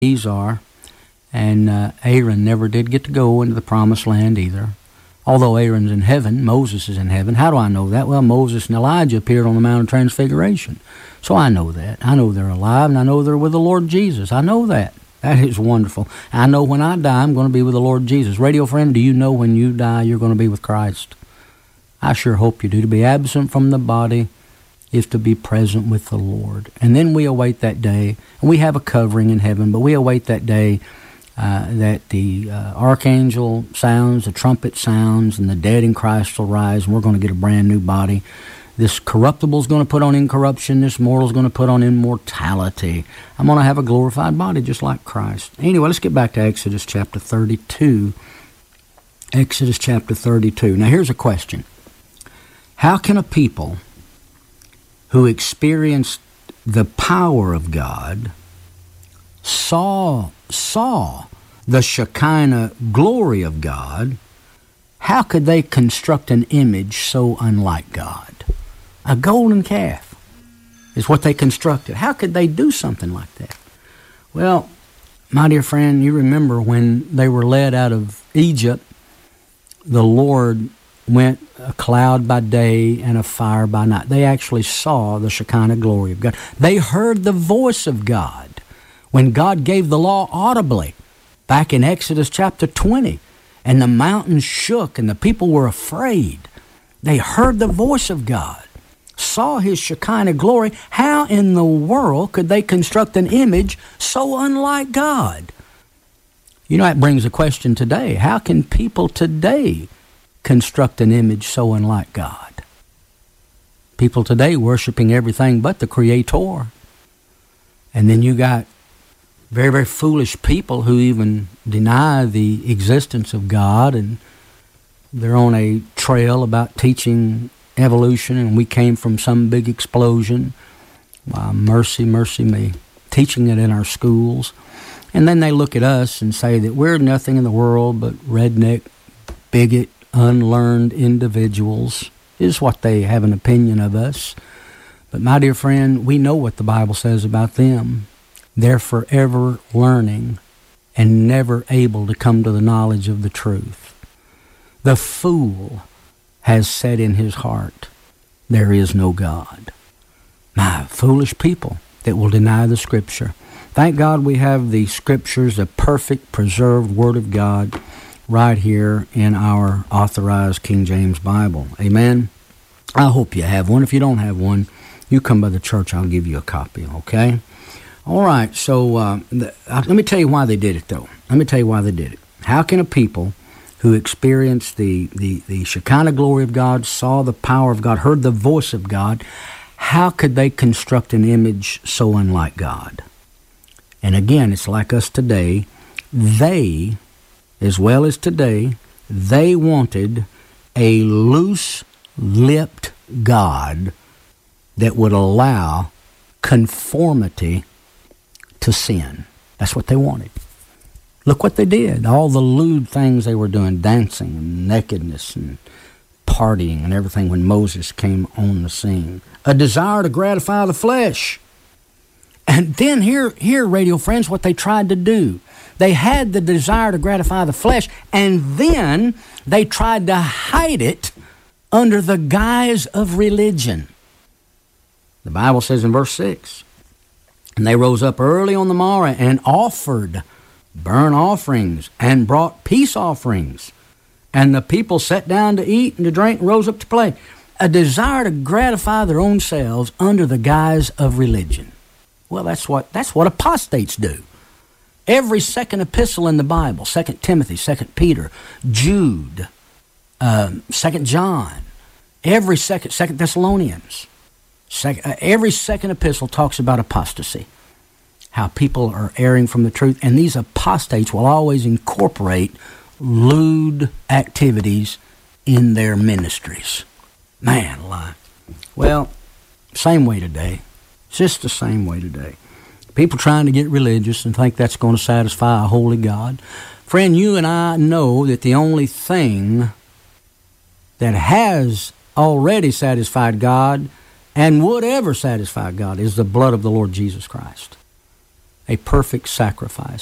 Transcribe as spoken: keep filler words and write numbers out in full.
these are. And uh, Aaron never did get to go into the promised land either. Although Aaron's in heaven, Moses is in heaven. How do I know that? Well, Moses and Elijah appeared on the Mount of Transfiguration. So I know that. I know they're alive, and I know they're with the Lord Jesus. I know that. That is wonderful. I know when I die, I'm going to be with the Lord Jesus. Radio friend, do you know when you die, you're going to be with Christ? I sure hope you do. To be absent from the body is to be present with the Lord. And then we await that day. And we have a covering in heaven, but we await that day uh, that the uh, archangel sounds, the trumpet sounds, and the dead in Christ will rise, and we're going to get a brand new body. This corruptible is going to put on incorruption. This mortal is going to put on immortality. I'm going to have a glorified body just like Christ. Anyway, let's get back to Exodus chapter thirty-two. Exodus chapter thirty-two. Now, here's a question. How can a people who experienced the power of God, saw, saw the Shekinah glory of God, how could they construct an image so unlike God? A golden calf is what they constructed. How could they do something like that? Well, my dear friend, you remember when they were led out of Egypt, the Lord went a cloud by day and a fire by night. They actually saw the Shekinah glory of God. They heard the voice of God when God gave the law audibly back in Exodus chapter twenty. And the mountains shook and the people were afraid. They heard the voice of God, saw his Shekinah glory. How in the world could they construct an image so unlike God? You know, that brings a question today. How can people today construct an image so unlike God? People today worshiping everything but the Creator. And then you got very, very foolish people who even deny the existence of God, and they're on a trail about teaching evolution, and we came from some big explosion. Wow, mercy, mercy me. Teaching it in our schools. And then they look at us and say that we're nothing in the world but redneck, bigot, unlearned individuals, is what they have an opinion of us. But my dear friend, we know what the Bible says about them. They're forever learning and never able to come to the knowledge of the truth. The fool has said in his heart, there is no God. My foolish people that will deny the Scripture. Thank God we have the Scriptures, the perfect, preserved Word of God, right here in our authorized King James Bible. Amen? I hope you have one. If you don't have one, you come by the church, I'll give you a copy, okay? All right, so uh, the, uh, let me tell you why they did it, though. Let me tell you why they did it. How can a people who experienced the, the, the Shekinah glory of God, saw the power of God, heard the voice of God, how could they construct an image so unlike God? And again, it's like us today. They, as well as today, they wanted a loose-lipped God that would allow conformity to sin. That's what they wanted. Look what they did. All the lewd things they were doing, dancing and nakedness and partying and everything when Moses came on the scene. A desire to gratify the flesh. And then here, here, radio friends, what they tried to do. They had the desire to gratify the flesh, and then they tried to hide it under the guise of religion. The Bible says in verse six, and they rose up early on the morrow and offered burnt offerings and brought peace offerings. And the people sat down to eat and to drink and rose up to play. A desire to gratify their own selves under the guise of religion. Well, that's what that's what apostates do. Every second epistle in the Bible, Second Timothy, Second Peter, Jude, um, Second John, every second, Second Thessalonians, second, uh, every second epistle talks about apostasy, how people are erring from the truth, and these apostates will always incorporate lewd activities in their ministries. Man alive. Well, same way today. It's just the same way today. People trying to get religious and think that's going to satisfy a holy God. Friend, you and I know that the only thing that has already satisfied God and would ever satisfy God is the blood of the Lord Jesus Christ. a perfect sacrifice.